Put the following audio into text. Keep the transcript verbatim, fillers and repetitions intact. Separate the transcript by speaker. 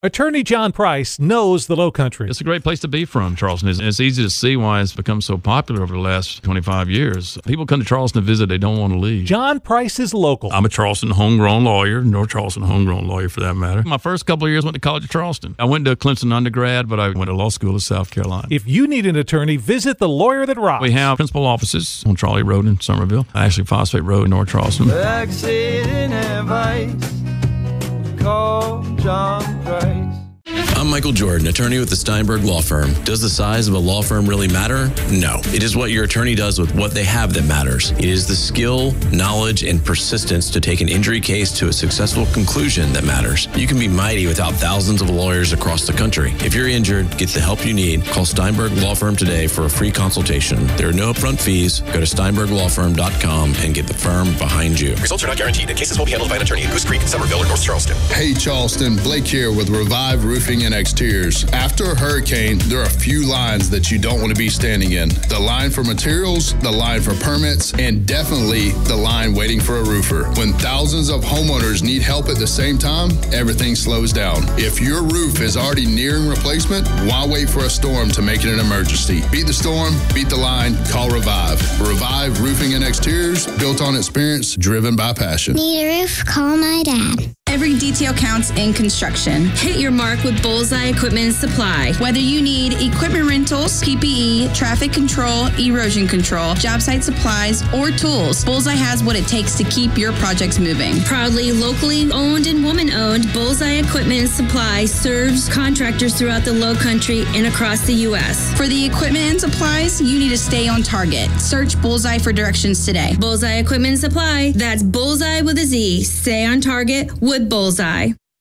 Speaker 1: Attorney John Price knows the Lowcountry.
Speaker 2: It's a great place to be from, Charleston. It's, it's easy to see why it's become so popular over the last twenty-five years. People come to Charleston to visit. They don't want to leave.
Speaker 1: John Price is local.
Speaker 2: I'm a Charleston homegrown lawyer, North Charleston homegrown lawyer for that matter. My first couple of years went to College of Charleston. I went to Clemson undergrad, but I went to law school in South Carolina.
Speaker 1: If you need an attorney, visit the Lawyer That Rocks.
Speaker 2: We have principal offices on Charlie Road in Somerville, actually Phosphate Road in North Charleston.
Speaker 3: Accident advice, call John Price.
Speaker 4: I'm Michael Jordan, attorney with the Steinberg Law Firm. Does the size of a law firm really matter? No. It is what your attorney does with what they have that matters. It is the skill, knowledge, and persistence to take an injury case to a successful conclusion that matters. You can be mighty without thousands of lawyers across the country. If you're injured, get the help you need. Call Steinberg Law Firm today for a free consultation. There are no upfront fees. Go to steinberg law firm dot com and get the firm behind you.
Speaker 5: Results are not guaranteed, and cases will be handled by an attorney in Goose Creek, Somerville, or North Charleston.
Speaker 6: Hey, Charleston. Blake here with Revive Roofing and Exteriors. After a hurricane, there are a few lines that you don't want to be standing in. The line for materials, the line for permits, and definitely the line waiting for a roofer. When thousands of homeowners need help at the same time, everything slows down. If your roof is already nearing replacement, why wait for a storm to make it an emergency? Beat the storm, beat the line, call Revive. Revive Roofing and Exteriors, built on experience, driven by passion.
Speaker 7: Need a roof? Call my dad.
Speaker 8: Every detail counts in construction.
Speaker 9: Hit your mark with Bullseye Equipment and Supply.
Speaker 8: Whether you need equipment rentals, P P E, traffic control, erosion control, job site supplies, or tools, Bullseye has what it takes to keep your projects moving.
Speaker 9: Proudly locally owned and woman-owned, Bullseye Equipment and Supply serves contractors throughout the Lowcountry and across the U S.
Speaker 8: For the equipment and supplies, you need to stay on target. Search Bullseye for directions today.
Speaker 9: Bullseye Equipment and Supply. That's Bullseye with a Z. Stay on target with Bullseye.